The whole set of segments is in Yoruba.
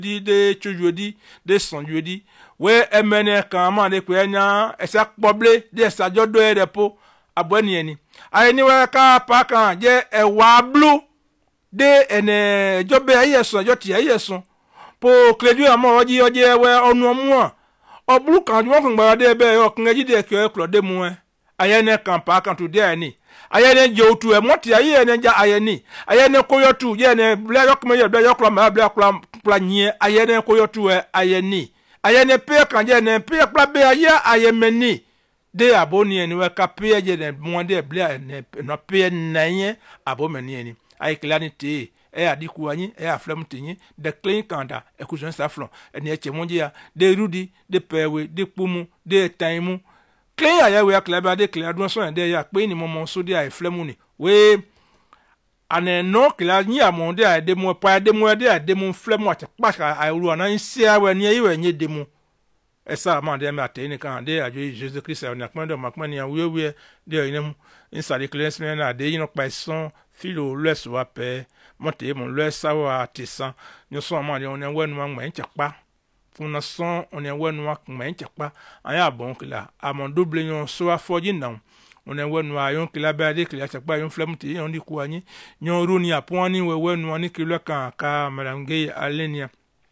de chujudi de sonjudi we emene kan ma de pe nya esa poble de sa jodo e repo aboni eni ayeni we ka pa kan je ewa blue de ene jobe ayeson joti ayeson po kledu amo oje we onu omu oblu kan jo fun gba de be okun eji de ke klo de mu ayene kan pa kan to de ani ayene jotu e moti ayene ja ayene koyotu je ne bla yokme ye bla yoklo ma bla kla nye ayene koyotu e ayene pe kan je ne pe kla be ayemeni de aboni eni we ka pe je ne mo de bla ne no pe nanye abomeni eni ay clanité e adiku anyi e aflem tinyi de clean kanda e kujon saflon eni eche monjia de rudi de pewe de pumu de taimu clean aya we akla de clean adon so de ya pe ni momo so de aflemu ni we ane no clean nyi amonde a de mo pa de mo flemu ate pa ay ru ana nsia we ni yiwe nye de mu esa ma de ma te ni kan de ajo Jesus Christ on akmando makmani ya we de inem inside clean na de yin pa son filo le so ape monte mon le sawa tisan ni so ma de on wenu ma nchapa fun na son on wenu ma nchapa aya bon kila amon double yon so afoji nan on wenu ayon kila ba de kila chapa yon flemti on di ku anyi nyon runi aponi we wenu ani kilo kan ka malange alenia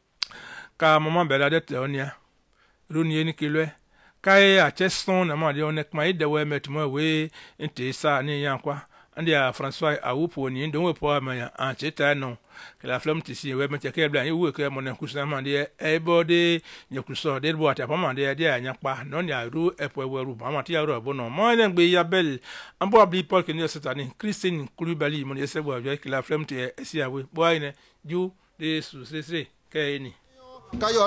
ka maman bela de onia runi ni kilo kai a cheston na ma de on ekma ide we metmo we ente sa ni yankwa andi a François awupo ni ndo we po amanya an cheta no kala flam tisi we mete ke bla yu ke mo na kusa ma de ebode ni kuso de bo ata ma de anya pa no ni aru epo we ru ma ti aru bo no mo na gbe ya bel ambo abli Paul ke ni setani Christine Koulibaly mo ni se bo ya kala flam ti si awe bo ine ju de su se ke ni